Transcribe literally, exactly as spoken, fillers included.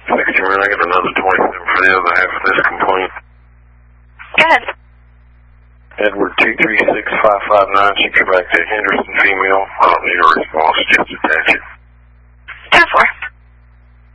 sixty minutes, I get another twenty-seven for the other half of this complaint. Go ahead. Edward two three six five five nine, she came back to Henderson female. I don't need a response, just